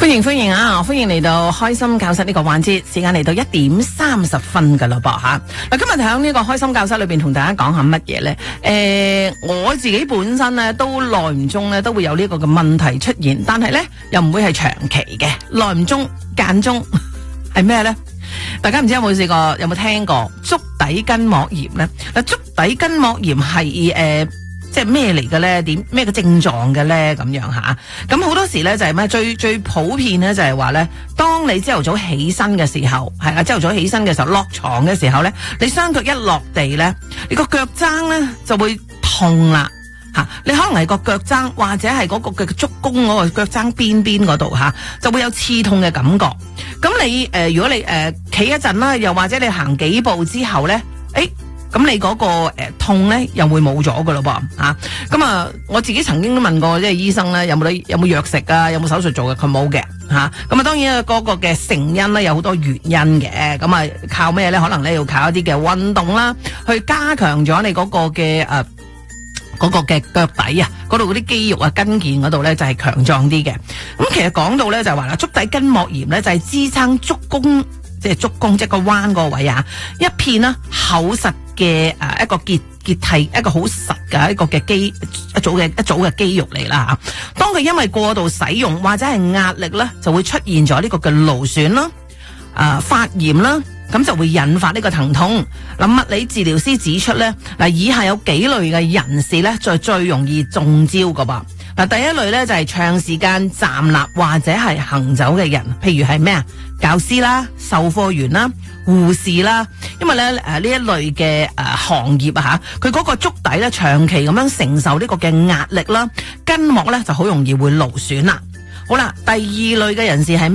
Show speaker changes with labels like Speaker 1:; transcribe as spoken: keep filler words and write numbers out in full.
Speaker 1: 歡迎歡迎啊！歡迎嚟到開心教室呢個環節，時間嚟到一點三十分噶啦噃吓。嗱，今日喺呢個開心教室裏邊同大家講下乜嘢呢？誒、呃，我自己本身呢都耐唔中呢都會有呢個嘅問題出現，但係呢又唔會係長期嘅，耐唔中間中係咩呢？大家唔知有冇試過，有冇聽過足底筋膜炎呢？嗱，足底筋膜炎係誒。呃即係咩嚟嘅咧？點咩嘅症狀嘅咧？咁樣吓，咁好多時咧就係咩？最最普遍咧就係話咧，當你朝頭早起身嘅時候，係啦，朝頭早起身嘅時候落床嘅時候咧，你雙腳一落地咧，你個腳踭咧就會痛啦吓。你可能係個腳踭或者係嗰個嘅足弓嗰個腳踭邊邊嗰度吓，就會有刺痛嘅感覺。咁你誒、呃，如果你誒企、呃、一陣啦，又或者你行幾步之後咧，誒、欸。咁你嗰、那個誒、呃、痛咧又會冇咗噶咯噃吓，咁啊我自己曾經都問過即係醫生咧，有冇有冇藥食啊，有冇手術做嘅？佢冇嘅吓，咁啊當然嗰個嘅成因咧有好多原因嘅，咁啊靠咩咧？可能咧要靠一啲嘅運動啦，去加強咗你嗰個嘅誒嗰個嘅腳底啊，嗰度嗰啲肌肉啊筋腱嗰度咧就係強壯啲嘅。咁其實講到咧就係話啦，足底筋膜炎咧就係支撐足弓，即係足弓即係個彎嗰個位啊，一片啦厚實嘅誒一個結結締，一個好實嘅一個嘅肌一組嘅一組嘅肌肉嚟啦吓。當佢因為過度使用或者係壓力咧，就會出現咗呢個嘅勞損啦、誒發炎啦，咁就會引發呢個疼痛。嗱，物理治療師指出咧，嗱以下有幾類嘅人士咧，就最容易中招噶噃。嗱，第一類咧就係長時間站立或者係行走嘅人，譬如係咩啊？教師啦、售貨員啦、護士啦，因為咧誒呢一類嘅誒行業啊吓，佢嗰個足底咧長期咁樣承受呢個嘅壓力啦，筋膜咧就好容易會勞損啦。好啦，第二類嘅人士係咩？